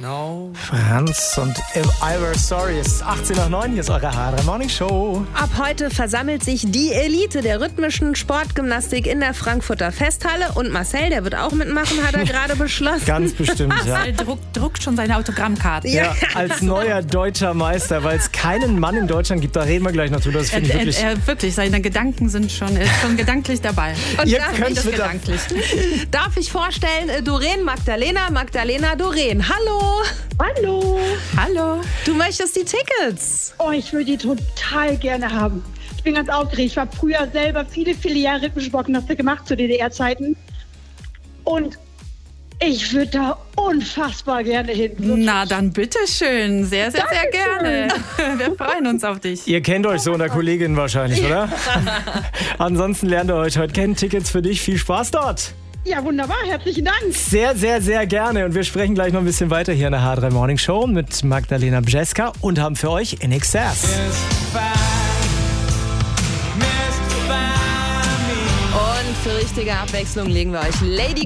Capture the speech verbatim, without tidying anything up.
No. Franz und If I Were Sorry. Es ist achtzehn nach neun, hier ist eure H drei Morning Show. Ab heute versammelt sich die Elite der rhythmischen Sportgymnastik in der Frankfurter Festhalle. Und Marcel, der wird auch mitmachen, hat er gerade beschlossen. Ganz bestimmt, ja. Er druckt, druckt schon seine Autogrammkarte. Ja, als neuer deutscher Meister, weil es keinen Mann in Deutschland gibt. Da reden wir gleich noch drüber. Das finde ich wirklich... Er, er, wirklich, seine Gedanken sind schon, er ist schon gedanklich dabei. Und Ihr darf, könnt ich, mit gedanklich. darf ich vorstellen, äh, Doreen Magdalena, Magdalena Doreen. Hallo. Hallo. Hallo. Du möchtest die Tickets. Oh, ich würde die total gerne haben. Ich bin ganz aufgeregt. Ich habe früher selber viele, viele Jahre rhythmische Sportgymnastik gemacht zu D D R-Zeiten. Und ich würde da unfassbar gerne hin. Wirklich. Na, dann bitteschön. Sehr, sehr, sehr gerne. Wir freuen uns auf dich. Ihr kennt euch so unter Kolleginnen wahrscheinlich, oder? Ansonsten lernt ihr euch heute kennen. Tickets für dich. Viel Spaß dort. Ja, wunderbar. Herzlichen Dank. Sehr, sehr, sehr gerne. Und wir sprechen gleich noch ein bisschen weiter hier in der H drei Morning Show mit Magdalena Brzeska und haben für euch In Excess. Und für richtige Abwechslung legen wir euch Lady